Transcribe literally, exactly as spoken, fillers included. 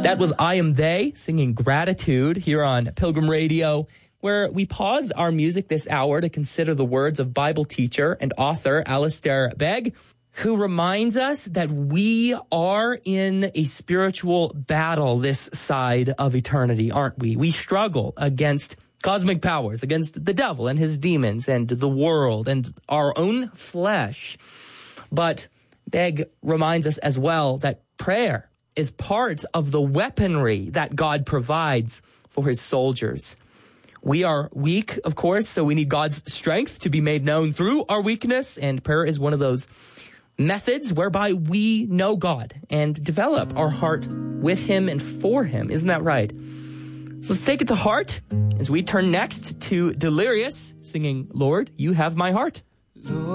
That was I Am They singing Gratitude here on Pilgrim Radio, where we paused our music this hour to consider the words of Bible teacher and author Alistair Begg, who reminds us that we are in a spiritual battle this side of eternity, aren't we? We struggle against cosmic powers, against the devil and his demons and the world and our own flesh. But Begg reminds us as well that prayer is part of the weaponry that God provides for his soldiers. We are weak, of course, so we need God's strength to be made known through our weakness, and prayer is one of those methods whereby we know God and develop our heart with him and for him. Isn't that right? So let's take it to heart as we turn next to Delirious singing, Lord, You Have My Heart. Lord.